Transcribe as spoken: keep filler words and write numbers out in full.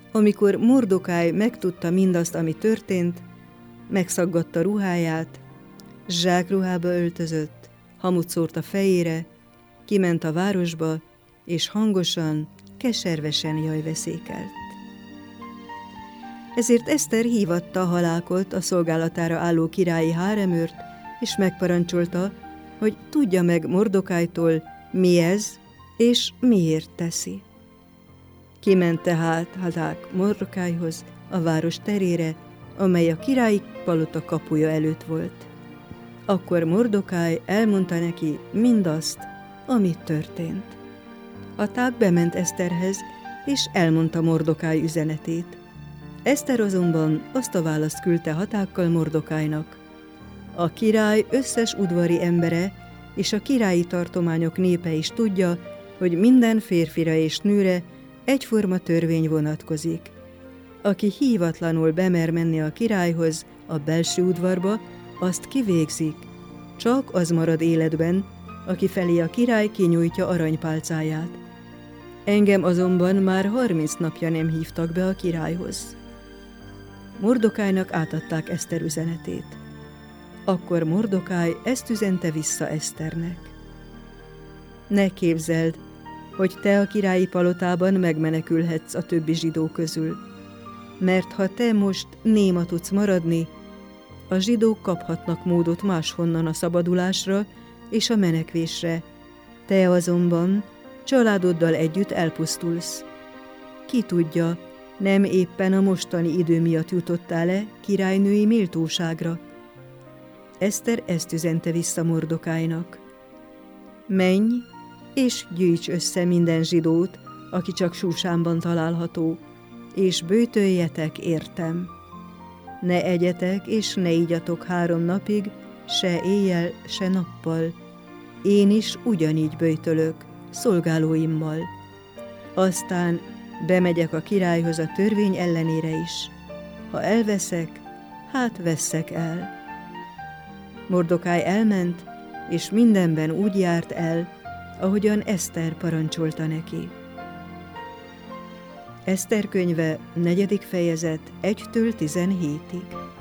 Amikor Mordokáj megtudta mindazt, ami történt, megszaggatta ruháját, zsákruhába öltözött, hamut szórt a fejére, kiment a városba, és hangosan, keservesen jajveszékelt. Ezért Eszter hívatta Halálkolt, a szolgálatára álló királyi háremőrt, és megparancsolta, hogy tudja meg Mordokájtól, mi ez, és miért teszi. Kiment tehát Hadák Mordokájhoz, a város terére, amely a királyi palota kapuja előtt volt. Akkor Mordokáj elmondta neki mindazt, ami történt. Haták bement Eszterhez, és elmondta Mordokáj üzenetét. Eszter azonban azt a választ küldte Hatákkal Mordokájnak: a király összes udvari embere és a királyi tartományok népe is tudja, hogy minden férfira és nőre egyforma törvény vonatkozik. Aki hívatlanul bemer menni a királyhoz, a belső udvarba, azt kivégzik. Csak az marad életben, aki felé a király kinyújtja aranypálcáját. Engem azonban már harminc napja nem hívtak be a királyhoz. Mordokájnak átadták Eszter üzenetét. Akkor Mordokáj ezt üzente vissza Eszternek: ne képzeld, hogy te a királyi palotában megmenekülhetsz a többi zsidó közül, mert ha te most néma tudsz maradni, a zsidók kaphatnak módot máshonnan a szabadulásra és a menekvésre, te azonban családoddal együtt elpusztulsz. Ki tudja, nem éppen a mostani idő miatt jutottál-e királynői méltóságra? Eszter ezt üzente vissza Mordokájnak: menj, és gyűjts össze minden zsidót, aki csak Súsánban található, és böjtöljetek értem. Ne egyetek, és ne igyatok három napig, se éjjel, se nappal. Én is ugyanígy böjtölök, szolgálóimmal. Aztán bemegyek a királyhoz a törvény ellenére is. Ha elveszek, hát vesszek el. Mordokáj elment, és mindenben úgy járt el, ahogyan Eszter parancsolta neki. Eszter könyve, negyedik fejezet, egytől tizenhétig.